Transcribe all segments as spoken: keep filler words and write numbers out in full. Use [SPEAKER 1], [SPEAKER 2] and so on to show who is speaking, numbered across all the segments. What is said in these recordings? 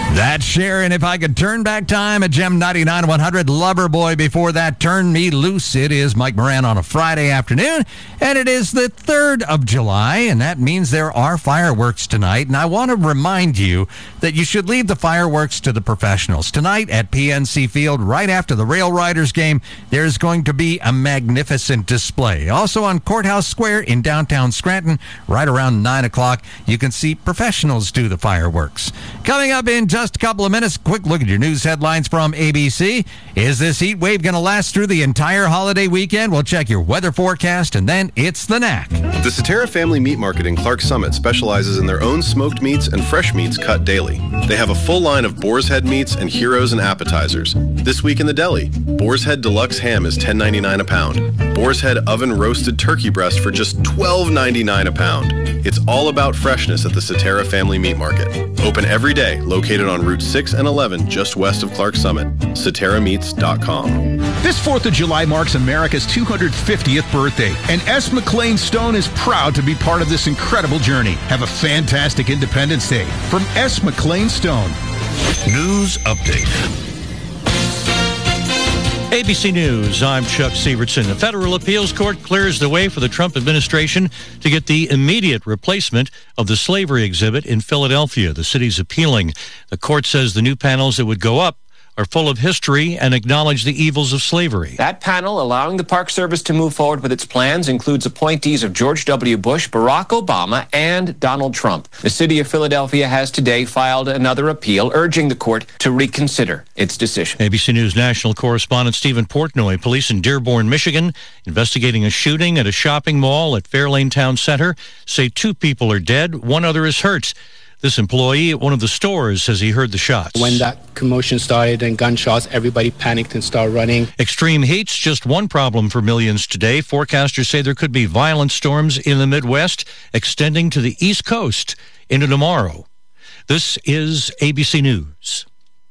[SPEAKER 1] That's Sharon. If I could turn back time at Gem ninety-nine one hundred. Loverboy before that. Turn Me Loose. It is Mike Moran on a Friday afternoon, and it is the third of July, and that means there are fireworks tonight. And I want to remind you that you should leave the fireworks to the professionals. Tonight at P N C Field, right after the Rail Riders game, there's going to be a magnificent display. Also on Courthouse Square in downtown Scranton, right around nine o'clock, you can see professionals do the fireworks. Coming up in just a couple of minutes, quick look at your news headlines from A B C. Is this heat wave going to last through the entire holiday weekend? We'll check your weather forecast, and then it's the Knack.
[SPEAKER 2] The Cetera Family Meat Market in Clark Summit specializes in their own smoked meats and fresh meats cut daily. They have a full line of boar's head meats and heroes and appetizers. This week in the deli, boar's head deluxe ham is ten ninety-nine a pound. Boar's head oven roasted turkey breast for just twelve ninety-nine a pound. It's all about freshness at the Cetera Family Meat Market. Open every day, located on Route six and eleven, just west of Clark Summit. Cetera Meats dot com.
[SPEAKER 3] This fourth of July marks America's two hundred fiftieth birthday, and S. McLean Stone is proud to be part of this incredible journey. Have a fantastic Independence Day from S. McLean Stone.
[SPEAKER 4] News update.
[SPEAKER 5] A B C News, I'm Chuck Severson. A federal appeals court clears the way for the Trump administration to get the immediate replacement of the slavery exhibit in Philadelphia. The city's appealing. The court says the new panels that would go up are full of history and acknowledge the evils of slavery.
[SPEAKER 6] That panel allowing the Park Service to move forward with its plans includes appointees of George W. Bush, Barack Obama, and Donald Trump. The city of Philadelphia has today filed another appeal urging the court to reconsider its decision.
[SPEAKER 5] A B C News national correspondent Stephen Portnoy. Police in Dearborn, Michigan, investigating a shooting at a shopping mall at Fairlane Town Center, say two people are dead, one other is hurt. This employee at one of the stores says he heard the shots.
[SPEAKER 7] When that commotion started and gunshots, everybody panicked and started running.
[SPEAKER 5] Extreme heat's just one problem for millions today. Forecasters say there could be violent storms in the Midwest extending to the East Coast into tomorrow. This is A B C News.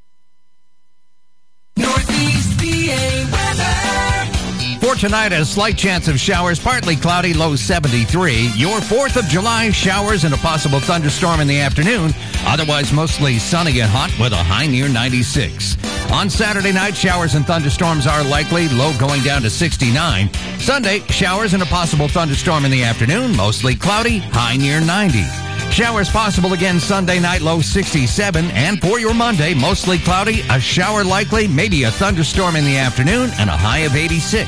[SPEAKER 1] Northeast P A weather. For tonight, a slight chance of showers, partly cloudy, low seventy-three. Your fourth of July, showers and a possible thunderstorm in the afternoon. Otherwise, mostly sunny and hot with a high near ninety-six. On Saturday night, showers and thunderstorms are likely, low going down to sixty-nine. Sunday, showers and a possible thunderstorm in the afternoon, mostly cloudy, high near ninety. Showers possible again Sunday night, low sixty-seven. And for your Monday, mostly cloudy, a shower likely, maybe a thunderstorm in the afternoon, and a high of eighty-six.